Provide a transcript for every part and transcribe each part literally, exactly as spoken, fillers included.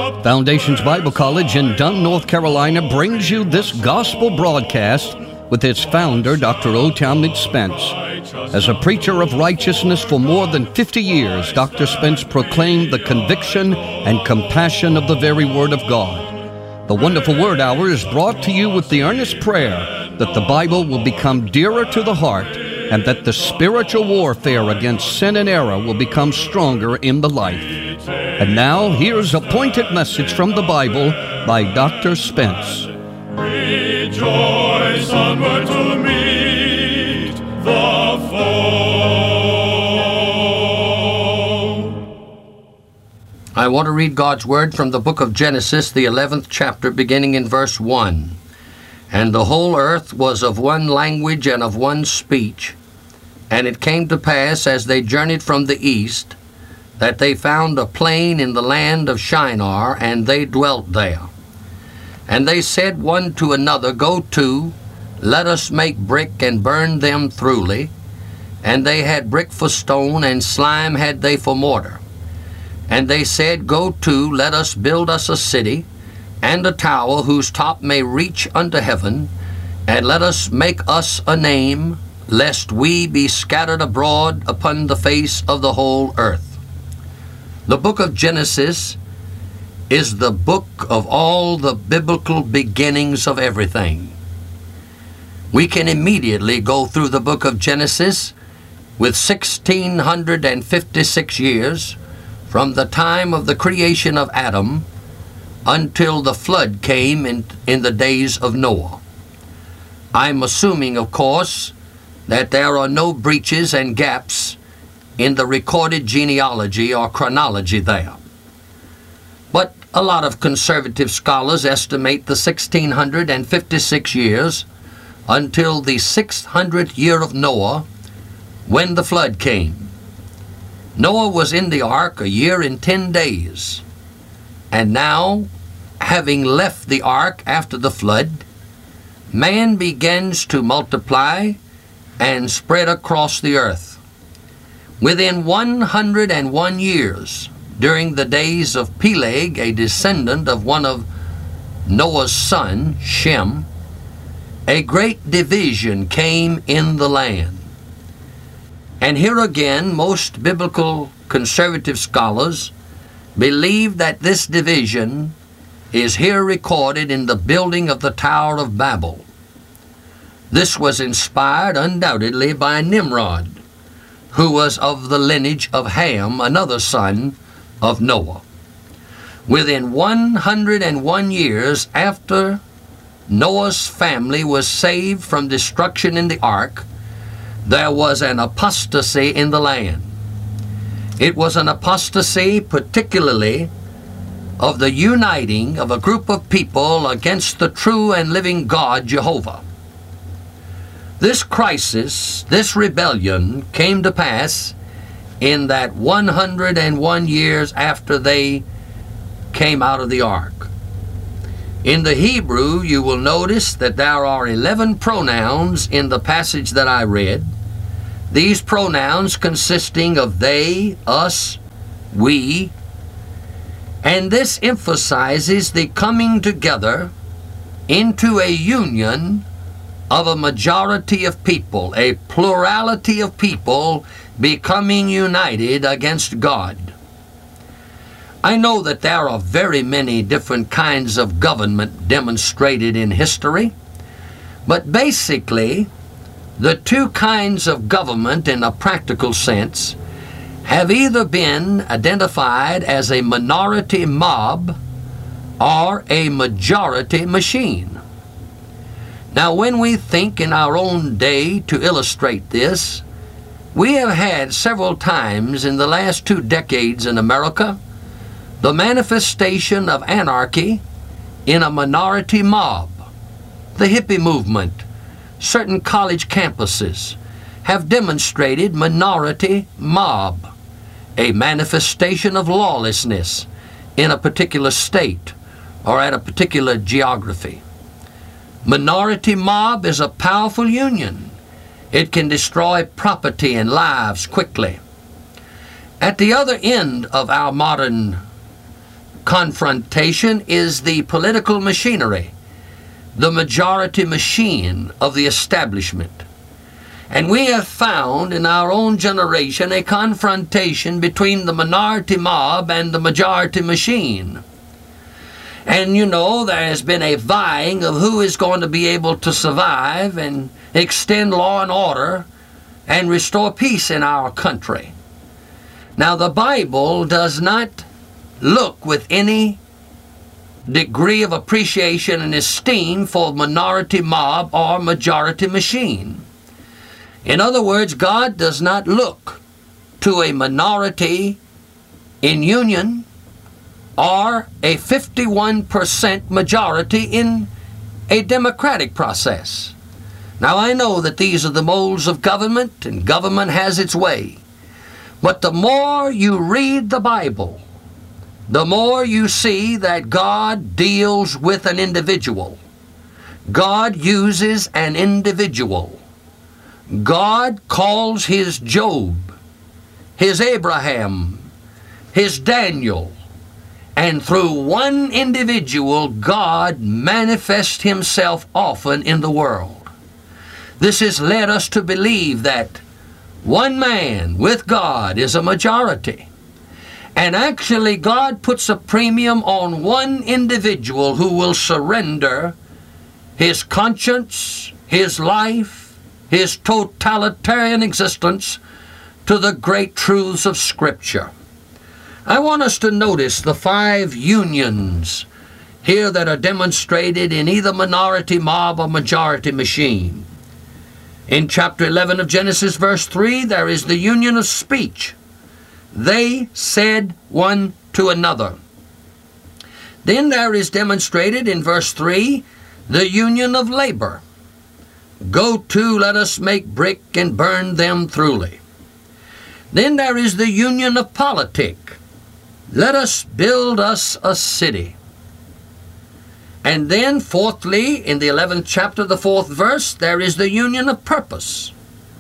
Foundations Bible College in Dunn, North Carolina brings you this gospel broadcast with its founder, Doctor O. Talmage Spence. As a preacher of righteousness for more than fifty years, Doctor Spence proclaimed the conviction and compassion of the very Word of God. The Wonderful Word Hour is brought to you with the earnest prayer that the Bible will become dearer to the heart and that the spiritual warfare against sin and error will become stronger in the life. And now, here's a pointed message from the Bible by Doctor Spence. Rejoice onward to meet the foe. I want to read God's Word from the book of Genesis, the eleventh chapter, beginning in verse one. And the whole earth was of one language and of one speech. And it came to pass, as they journeyed from the east, that they found a plain in the land of Shinar, and they dwelt there. And they said one to another, Go to, let us make brick, and burn them thoroughly. And they had brick for stone, and slime had they for mortar. And they said, Go to, let us build us a city, and a tower whose top may reach unto heaven, and let us make us a name, lest we be scattered abroad upon the face of the whole earth. The book of Genesis is the book of all the biblical beginnings of everything. We can immediately go through the book of Genesis with one thousand six hundred fifty-six years from the time of the creation of Adam until the flood came in, in the days of Noah. I'm assuming, of course, that there are no breaches and gaps in the recorded genealogy or chronology there. But a lot of conservative scholars estimate the one thousand six hundred fifty-six years until the six hundredth year of Noah, when the flood came. Noah was in the ark a year and ten days, and now, having left the ark after the flood, man begins to multiply and spread across the earth. Within one hundred one years, during the days of Peleg, a descendant of one of Noah's son, Shem, a great division came in the land. And here again, most biblical conservative scholars believe that this division is here recorded in the building of the Tower of Babel. This was inspired undoubtedly by Nimrod, who was of the lineage of Ham, another son of Noah. Within one hundred one years after Noah's family was saved from destruction in the ark, there was an apostasy in the land. It was an apostasy particularly of the uniting of a group of people against the true and living God, Jehovah. This crisis, this rebellion, came to pass in that one hundred one years after they came out of the ark. In the Hebrew, you will notice that there are eleven pronouns in the passage that I read. These pronouns consisting of they, us, we, and this emphasizes the coming together into a union of a majority of people, a plurality of people becoming united against God. I know that there are very many different kinds of government demonstrated in history, but basically, the two kinds of government in a practical sense have either been identified as a minority mob or a majority machine. Now, when we think in our own day to illustrate this, we have had several times in the last two decades in America the manifestation of anarchy in a minority mob. The hippie movement, certain college campuses have demonstrated minority mob, a manifestation of lawlessness in a particular state or at a particular geography. Minority mob is a powerful union. It can destroy property and lives quickly. At the other end of our modern Confrontation is the political machinery, the majority machine of the establishment. And we have found in our own generation a confrontation between the minority mob and the majority machine. And you know, there has been a vying of who is going to be able to survive and extend law and order and restore peace in our country. Now, the Bible does not look with any degree of appreciation and esteem for minority mob or majority machine. In other words, God does not look to a minority in union or a fifty-one percent majority in a democratic process. Now, I know that these are the molds of government, and government has its way. But the more you read the Bible, the more you see that God deals with an individual. God uses an individual. God calls his Job, his Abraham, his Daniel, and through one individual, God manifests himself often in the world. This has led us to believe that one man with God is a majority. And actually, God puts a premium on one individual who will surrender his conscience, his life, his totalitarian existence to the great truths of Scripture. I want us to notice the five unions here that are demonstrated in either minority mob or majority machine. In chapter eleven of Genesis, verse three, there is the union of speech. They said one to another. Then there is demonstrated in verse three the union of labor. Go to, let us make brick and burn them throughly. Then there is the union of politic. Let us build us a city. And then, fourthly, in the eleventh chapter, the fourth verse, there is the union of purpose.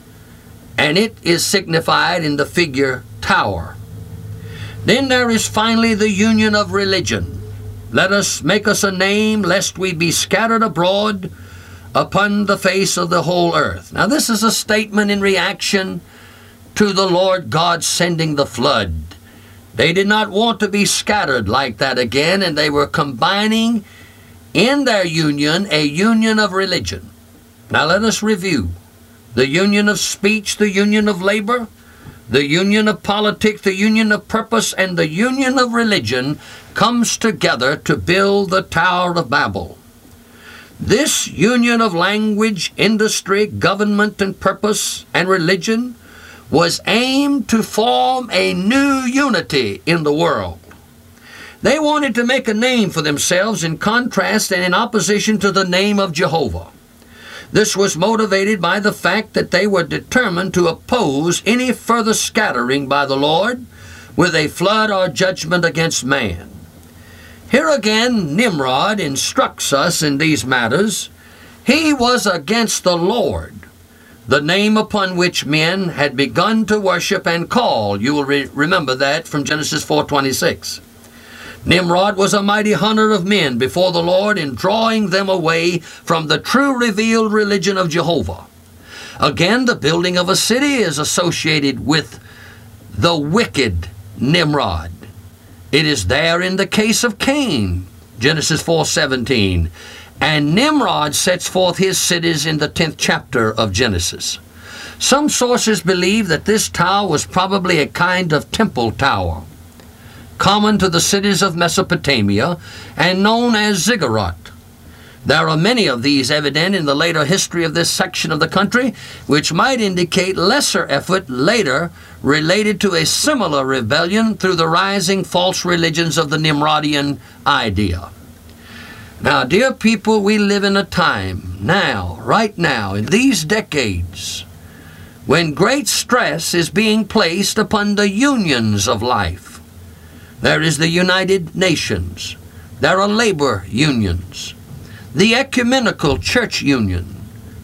And it is signified in the figure tower. Then there is finally the union of religion. Let us make us a name, lest we be scattered abroad upon the face of the whole earth. Now, this is a statement in reaction to the Lord God sending the flood. They did not want to be scattered like that again, and they were combining in their union a union of religion. Now, let us review. The union of speech, the union of labor, the union of politics, the union of purpose, and the union of religion comes together to build the Tower of Babel. This union of language, industry, government, and purpose, and religion was aimed to form a new unity in the world. They wanted to make a name for themselves in contrast and in opposition to the name of Jehovah. This was motivated by the fact that they were determined to oppose any further scattering by the Lord with a flood or judgment against man. Here again, Nimrod instructs us in these matters. He was against the Lord, the name upon which men had begun to worship and call. You will re remember that from Genesis four twenty-six. Nimrod was a mighty hunter of men before the Lord in drawing them away from the true revealed religion of Jehovah. Again, the building of a city is associated with the wicked Nimrod. It is there in the case of Cain, Genesis four seventeen. And Nimrod sets forth his cities in the tenth chapter of Genesis. Some sources believe that this tower was probably a kind of temple tower, common to the cities of Mesopotamia and known as ziggurat. There are many of these evident in the later history of this section of the country, which might indicate lesser effort later related to a similar rebellion through the rising false religions of the Nimrodian idea. Now, dear people, we live in a time now, right now, in these decades, when great stress is being placed upon the unions of life. There is the United Nations. There are labor unions, the Ecumenical Church Union,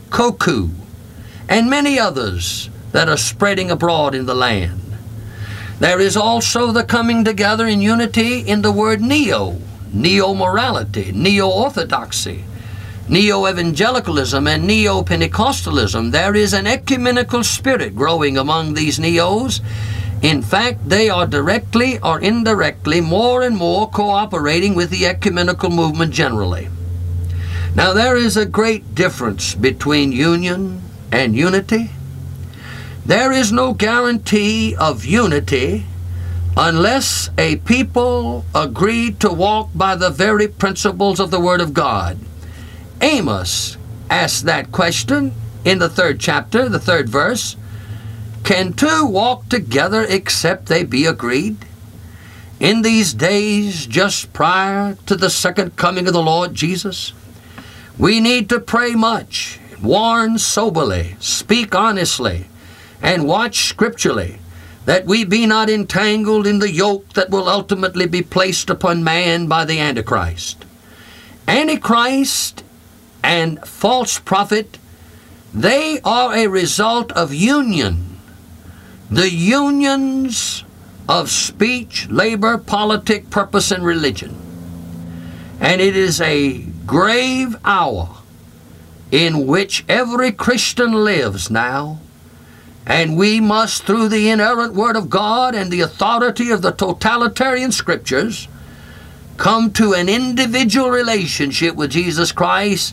COCU, and many others that are spreading abroad in the land. There is also the coming together in unity in the word neo, neo-morality, neo-orthodoxy, neo-evangelicalism, and neo-Pentecostalism. There is an ecumenical spirit growing among these neos. In fact, they are directly or indirectly more and more cooperating with the ecumenical movement generally. Now, there is a great difference between union and unity. There is no guarantee of unity unless a people agree to walk by the very principles of the Word of God. Amos asked that question in the third chapter, the third verse. Can two walk together except they be agreed? In these days just prior to the second coming of the Lord Jesus, we need to pray much, warn soberly, speak honestly, and watch scripturally, that we be not entangled in the yoke that will ultimately be placed upon man by the Antichrist. Antichrist and false prophet, they are a result of union. The unions of speech, labor, politic, purpose, and religion. And it is a grave hour in which every Christian lives now, and we must, through the inerrant Word of God and the authority of the totalitarian Scriptures, come to an individual relationship with Jesus Christ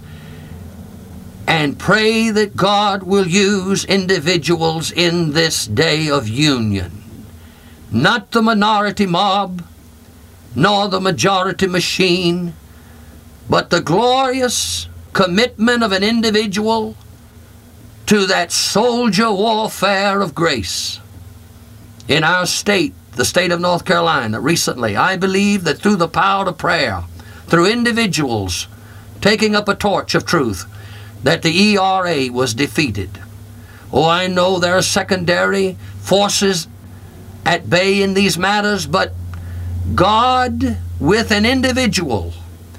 and pray that God will use individuals in this day of union. Not the minority mob, nor the majority machine, but the glorious commitment of an individual to that soldier warfare of grace. In our state, the state of North Carolina, recently, I believe that through the power of prayer, through individuals taking up a torch of truth, that the E R A was defeated. Oh, I know there are secondary forces at bay in these matters, but God, with an individual,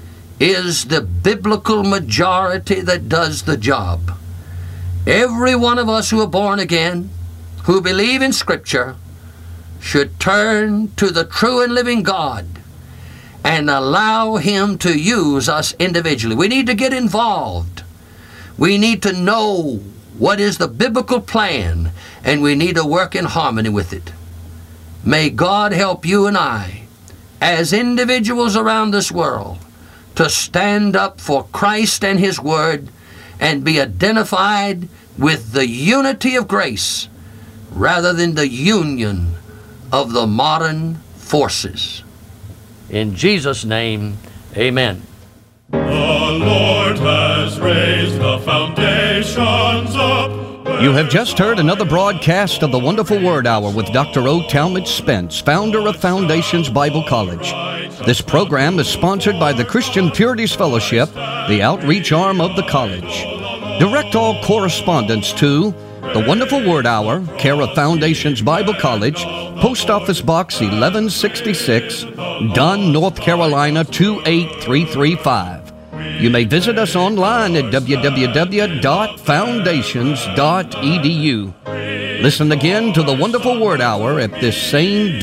is the biblical majority that does the job. Every one of us who are born again, who believe in Scripture, should turn to the true and living God and allow Him to use us individually. We need to get involved. We need to know what is the biblical plan, and we need to work in harmony with it. May God help you and I, as individuals around this world, to stand up for Christ and His Word and be identified with the unity of grace rather than the union of the modern forces. In Jesus' name, amen. The Lord has raised the foundations up. You have just heard another broadcast of the Wonderful Word Hour with Doctor O. Talmage Spence, founder of Foundations Bible College. This program is sponsored by the Christian Purities Fellowship, the outreach arm of the college. Direct all correspondence to The Wonderful Word Hour, care of Foundations Bible College, Post Office Box eleven sixty-six, Dunn, North Carolina two eight three three five. You may visit us online at w w w dot foundations dot e d u. Listen again to The Wonderful Word Hour at this same